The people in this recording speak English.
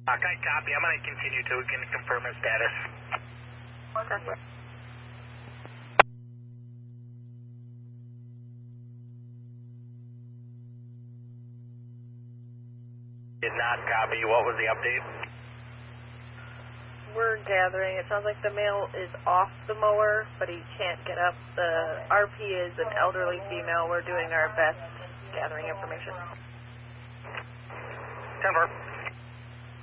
Okay, copy. I'm going to continue to confirm his status. Okay. Did not copy. What was the update? We're gathering. It sounds like the male is off the mower, but he can't get up. The RP is an elderly female. We're doing our best gathering information. 10-4.